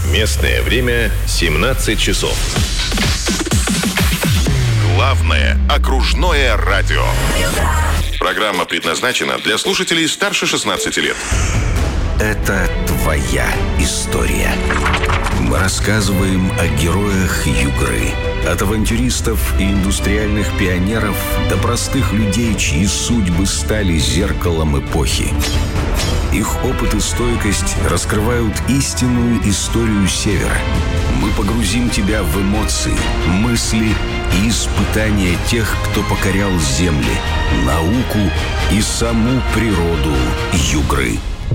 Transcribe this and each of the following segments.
Местное время 17 часов. Главное окружное радио. Программа предназначена для слушателей старше 16 лет. Это твоя история. Мы рассказываем о героях Югры. От авантюристов и индустриальных пионеров до простых людей, чьи судьбы стали зеркалом эпохи. Их опыт и стойкость раскрывают истинную историю Севера. Мы погрузим тебя в эмоции, мысли и испытания тех, кто покорял земли, науку и саму природу Югры.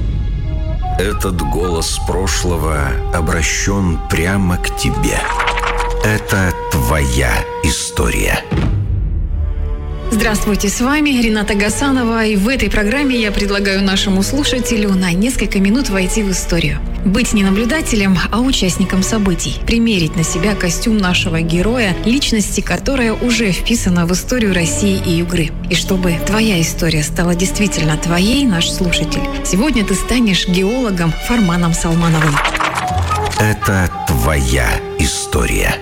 Этот голос прошлого обращен прямо к тебе. Это твоя история. Здравствуйте, с вами Рената Гасанова, и в этой программе я предлагаю нашему слушателю на несколько минут войти в историю. Быть не наблюдателем, а участником событий. Примерить на себя костюм нашего героя, личности, которая уже вписана в историю России и Югры. И чтобы твоя история стала действительно твоей, наш слушатель, сегодня ты станешь геологом Фарманом Салмановым. Это твоя история.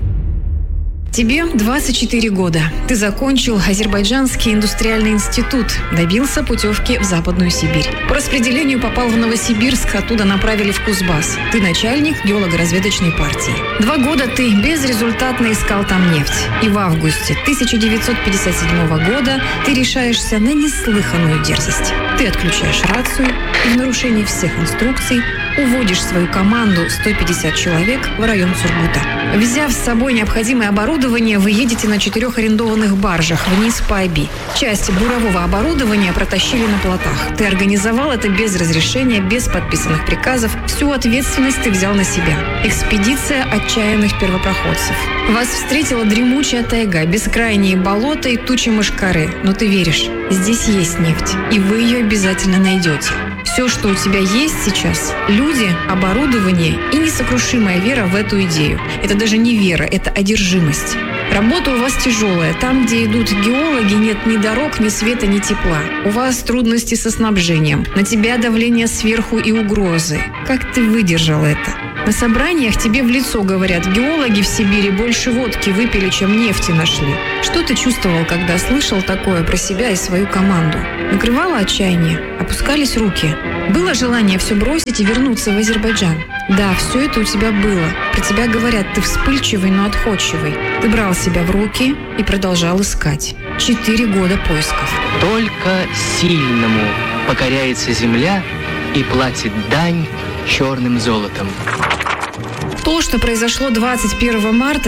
Тебе 24 года. Ты закончил Азербайджанский индустриальный институт, добился путевки в Западную Сибирь. По распределению попал в Новосибирск, оттуда направили в Кузбасс. Ты начальник геолого-разведочной партии. 2 года ты безрезультатно искал там нефть. И в августе 1957 года ты решаешься на неслыханную дерзость. Ты отключаешь рацию и в нарушении всех инструкций уводишь свою команду 150 человек в район Сургута. Взяв с собой необходимое оборудование, вы едете на 4 арендованных баржах вниз по Оби. Часть бурового оборудования протащили на плотах. Ты организовал это без разрешения, без подписанных приказов. Всю ответственность ты взял на себя. Экспедиция отчаянных первопроходцев. Вас встретила дремучая тайга, бескрайние болота и тучи мошкары. Но ты веришь, здесь есть нефть, и вы ее обязательно найдете. Все, что у тебя есть сейчас – люди, оборудование и несокрушимая вера в эту идею. Это даже не вера, это одержимость. Работа у вас тяжелая. Там, где идут геологи, нет ни дорог, ни света, ни тепла. У вас трудности со снабжением. На тебя давление сверху и угрозы. Как ты выдержал это? На собраниях тебе в лицо говорят: геологи в Сибири больше водки выпили, чем нефти нашли. Что ты чувствовал, когда слышал такое про себя и свою команду? Накрывало отчаяние? Опускались руки? Было желание все бросить и вернуться в Азербайджан? Да, все это у тебя было. Про тебя говорят: ты вспыльчивый, но отходчивый. Ты брал себя в руки и продолжал искать. 4 года поисков. Только сильному покоряется земля и платит дань черным золотом. То, что произошло 21 марта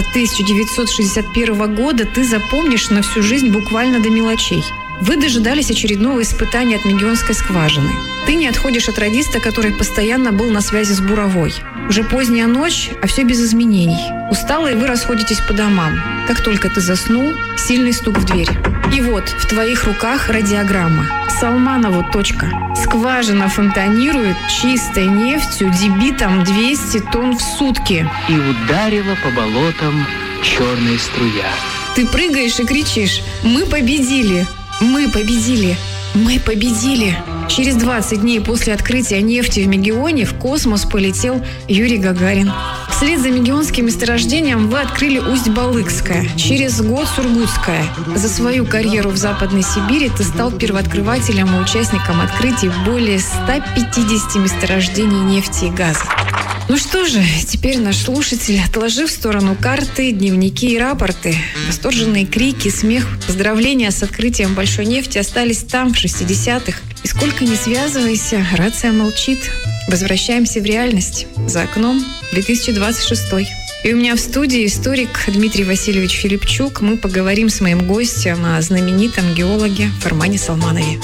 1961 года, ты запомнишь на всю жизнь буквально до мелочей. Вы дожидались очередного испытания от Мегионской скважины. Ты не отходишь от радиста, который постоянно был на связи с буровой. Уже поздняя ночь, а все без изменений. Усталые вы расходитесь по домам. Как только ты заснул, сильный стук в дверь. И вот, в твоих руках радиограмма. Салманову точка. Скважина фонтанирует чистой нефтью дебитом 200 тонн в сутки. И ударила по болотам черная струя. Ты прыгаешь и кричишь: «Мы победили! Мы победили! Мы победили!» Через 20 дней после открытия нефти в Мегионе в космос полетел Юрий Гагарин. Вслед за мегионским месторождением вы открыли Усть-Балыкское, через год Сургутское. За свою карьеру в Западной Сибири ты стал первооткрывателем и участником открытий более 150 месторождений нефти и газа. Ну что же, теперь наш слушатель, отложив в сторону карты, дневники и рапорты, восторженные крики, смех, поздравления с открытием большой нефти остались там, в 60-х. И сколько ни связывайся, рация молчит. Возвращаемся в реальность. За окном 2026. И у меня в студии историк Дмитрий Васильевич Филипчук. Мы поговорим с моим гостем о знаменитом геологе Фармане Салманове.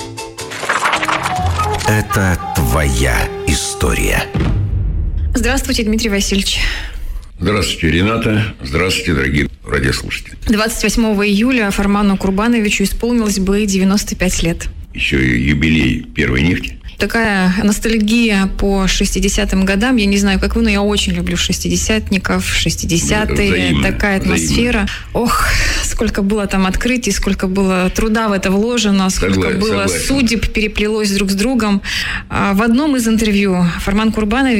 Это твоя история. Здравствуйте, Дмитрий Васильевич. Здравствуйте, Рената. Здравствуйте, дорогие радиослушатели. 28 июля Фарману Курбановичу исполнилось бы 95 лет. Еще и юбилей первой нефти. такая ностальгия по 60-м годам. Я не знаю, как вы, но я очень люблю шестидесятников, 60-е. Такая атмосфера. Ох, сколько было там открытий, сколько было труда в это вложено, сколько было судеб переплелось друг с другом. В одном из интервью Фарман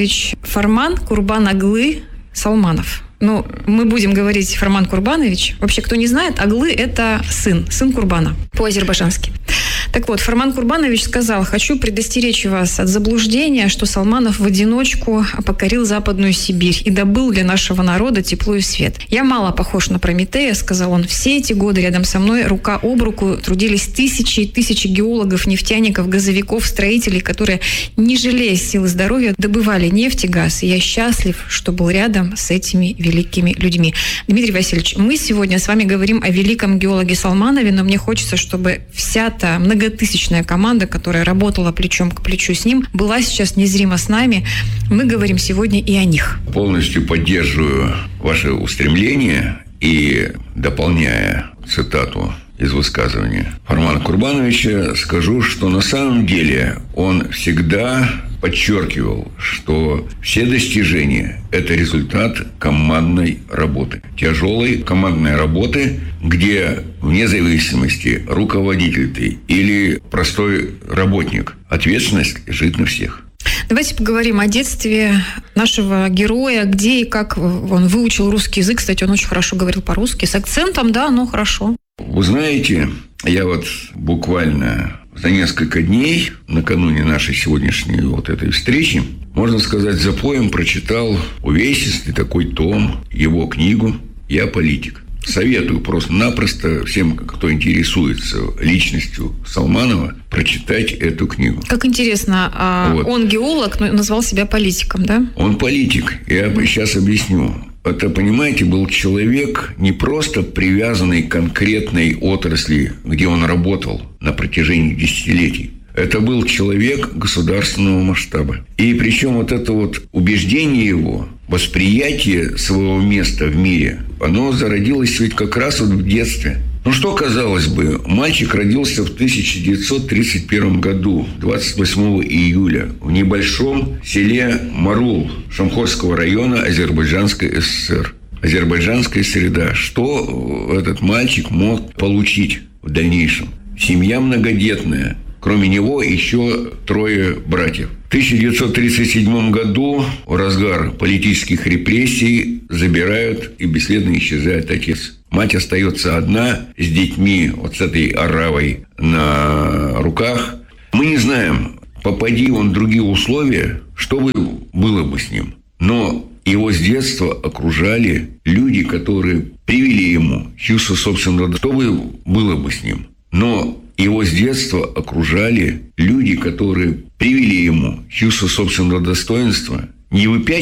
Курбан-Аглы Салманов. Ну, мы будем говорить Фарман Курбанович. Вообще, кто не знает, Аглы – это сын Курбана по-азербайджански. Так вот, Фарман Курбанович сказал: хочу предостеречь вас от заблуждения, что Салманов в одиночку покорил Западную Сибирь и добыл для нашего народа тепло и свет. Я мало похож на Прометея, сказал он. Все эти годы рядом со мной рука об руку трудились тысячи и тысячи геологов, нефтяников, газовиков, строителей, которые, не жалея сил и здоровья, добывали нефть и газ. И я счастлив, что был рядом с этими великими людьми. Дмитрий Васильевич, мы сегодня с вами говорим о великом геологе Салманове, но мне хочется, чтобы вся та многотысячная команда, которая работала плечом к плечу с ним, была сейчас незримо с нами. Мы говорим сегодня и о них. Полностью поддерживаю ваше устремление и, дополняя цитату из высказывания Фармана Курбановича, скажу, что на самом деле он всегда подчеркивал, что все достижения – это результат командной работы. Тяжелой командной работы, где вне зависимости, руководитель ты или простой работник, ответственность лежит на всех. Давайте поговорим о детстве нашего героя, где и как он выучил русский язык. Кстати, он очень хорошо говорил по-русски, с акцентом, да, но хорошо. Вы знаете, я вот буквально за несколько дней, накануне нашей сегодняшней вот этой встречи, можно сказать, запоем прочитал увесистый такой том, его книгу «Я политик». Советую просто-напросто всем, кто интересуется личностью Салманова, прочитать эту книгу. Как интересно, вот. Он геолог, но назвал себя политиком, да? Он политик. Я сейчас объясню. Это, понимаете, был человек не просто привязанный к конкретной отрасли, где он работал на протяжении десятилетий. Это был человек государственного масштаба. И причем вот это вот убеждение его, восприятие своего места в мире, оно зародилось ведь как раз вот в детстве. Ну что, казалось бы, мальчик родился в 1931 году, 28 июля, в небольшом селе Марул Шамхорского района Азербайджанской ССР. Азербайджанская среда. Что этот мальчик мог получить в дальнейшем? Семья многодетная. Кроме него еще 3 братьев. В 1937 году, в разгар политических репрессий, забирают и бесследно исчезает отец. Мать остается одна с детьми, вот с этой оравой на руках. Мы не знаем, попади он в другие условия, что было бы с ним. Но его с детства окружали люди, которые привели ему чувство собственного, что было бы с ним. Но его с детства окружали люди, которые привели ему чувство собственного достоинства, не выпячивая